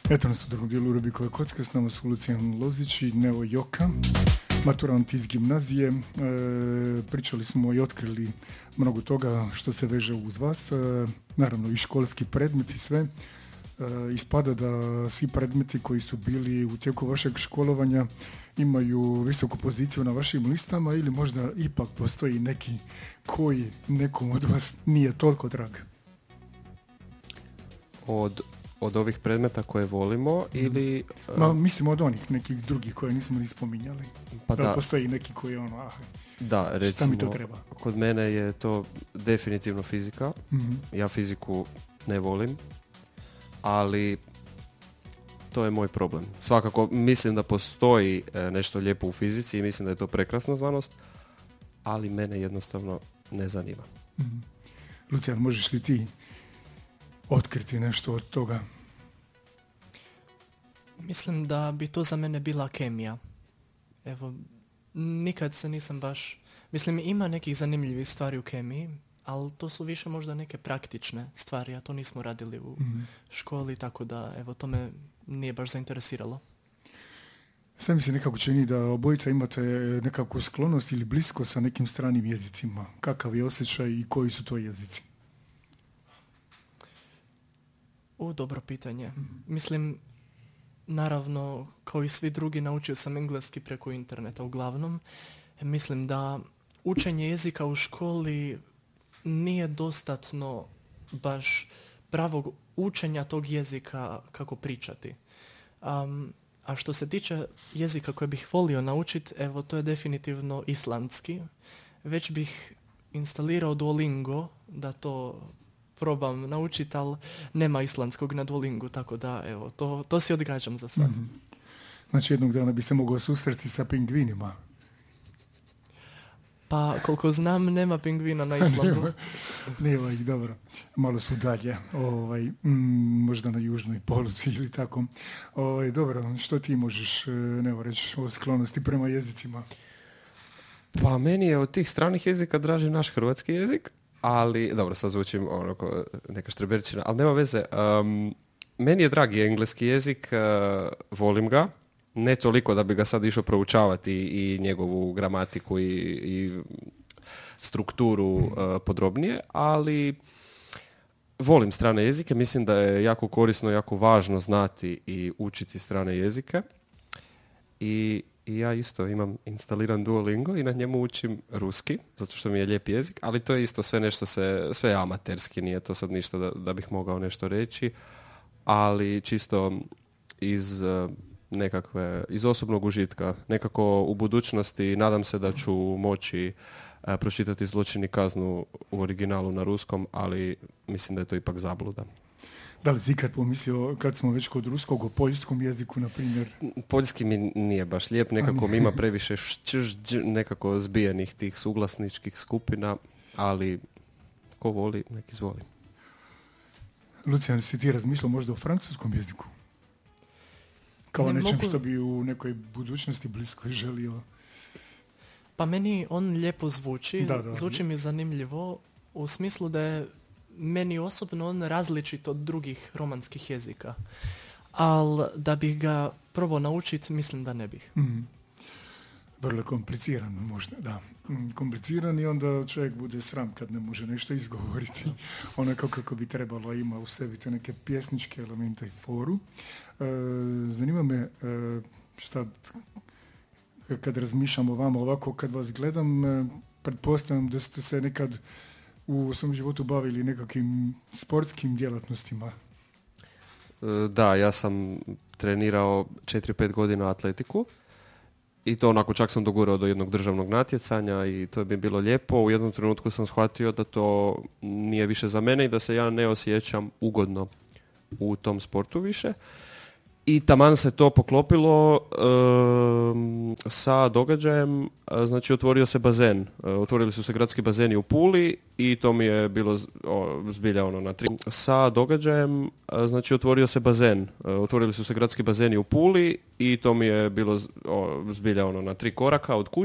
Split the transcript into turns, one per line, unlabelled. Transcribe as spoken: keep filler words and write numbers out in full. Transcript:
Eto nas u drugom dijelu Rubikove kocke, s nama su Lucijan Lozić i Neo Joka, maturanti iz gimnazije. E, pričali smo i otkrili mnogo toga što se veže uz vas, e, naravno i školski predmeti, sve. E, ispada da svi predmeti koji su bili u tijeku vašeg školovanja imaju visoku poziciju na vašim listama, ili možda ipak postoji neki koji nekom od vas nije toliko drag?
Od, od ovih predmeta koje volimo ili...
Ma, mislim od onih nekih drugih koje nismo ni spominjali.
Pa
da,
da.
postoji neki koji je ono, ah,
Da, recimo,
šta mi to treba?
Kod mene je to definitivno fizika.
Mm-hmm.
Ja fiziku ne volim, ali to je moj problem. Svakako mislim da postoji nešto lijepo u fizici i mislim da je to prekrasna znanost, ali mene jednostavno ne zanima.
Mm-hmm. Lucijan, možeš li ti otkriti nešto od toga?
Mislim da bi to za mene bila kemija. Evo, nikad se nisam baš... Mislim, ima nekih zanimljivih stvari u kemiji, ali to su više možda neke praktične stvari, a to nismo radili u mm. školi, tako da, evo, to me nije baš zainteresiralo.
Sve mi se nekako čini da obojica imate nekakvu sklonost ili blisko sa nekim stranim jezicima. Kakav je osjećaj i koji su to jezici?
U, dobro pitanje. Mm. Mislim, naravno, kao i svi drugi, naučio sam engleski preko interneta uglavnom. Mislim da učenje jezika u školi nije dostatno baš pravog učenja tog jezika kako pričati. Um, a što se tiče jezika koje bih volio naučiti, evo, to je definitivno islandski. Već bih instalirao Duolingo da to probam naučiti, ali nema islandskog na Duolingu, tako da, evo, to, to si odgađam za sad.
Mm-hmm. Znači, jednog dana bi se mogao susresti sa pingvinima.
Pa, koliko znam, nema pingvina na Islandu.
nema, nema ih, dobro. Malo su dalje, ovaj, mm, možda na južnoj poluci ili tako. Ovaj, dobro, što ti možeš, ne reći, o sklonosti prema jezicima?
Pa, meni je od tih stranih jezika draži naš hrvatski jezik, ali, dobro, sad zvučim onako neka štreberčina, ali nema veze. Um, meni je dragi engleski jezik, uh, volim ga. Ne toliko da bi ga sad išao proučavati i, i njegovu gramatiku i, i strukturu uh, podrobnije, ali volim strane jezike. Mislim da je jako korisno, jako važno znati i učiti strane jezike. I, i ja isto imam instaliran Duolingo i na njemu učim ruski, zato što mi je lijep jezik, ali to je isto sve nešto se, sve amaterski, nije to sad ništa da, da bih mogao nešto reći, ali čisto iz... Uh, nekakve, iz osobnog užitka. Nekako u budućnosti nadam se da ću moći uh, pročitati Zločin i kaznu u originalu na ruskom, ali mislim da je to ipak zabluda.
Da li si ikad pomislio, kad smo već kod ruskog, o poljskom jeziku, na primjer?
Poljski mi nije baš lijep, nekako mi ima previše šč, nekako zbijenih tih suglasničkih skupina, ali ko voli, nek izvoli.
Lucijan, si ti razmišljao možda o francuskom jeziku? Kao
ne
nečem
mogu...
što bi u nekoj budućnosti bliskoj želio?
Pa meni on lijepo zvuči,
da, da.
zvuči mi zanimljivo, u smislu da je meni osobno on različit od drugih romanskih jezika. Ali da bih ga probao naučiti, mislim da ne bih.
Mm. Vrlo kompliciran možda, da. Mm, kompliciran i onda čovjek bude sram kad ne može nešto izgovoriti. Onako kako bi trebalo, ima u sebi te neke pjesničke elemente i foru. E, zanima me e, šta, kad razmišljam o vama ovako, kad vas gledam, e, pretpostavljam da ste se nekad u svom životu bavili nekakvim sportskim djelatnostima.
E, da, ja sam trenirao četiri pet godina atletiku. I to onako čak sam dogurao do jednog državnog natjecanja i to bi bilo lijepo. U jednom trenutku sam shvatio da to nije više za mene i da se ja ne osjećam ugodno u tom sportu više. I taman se to poklopilo um, sa događajem, znači otvorio se bazen. Otvorili su se gradski bazeni u Puli i to mi je bilo o, zbilja ono na tri... Sa događajem, znači otvorio se bazen. Otvorili su se gradski bazeni u Puli i to mi je bilo o, zbilja ono na tri koraka od kuće.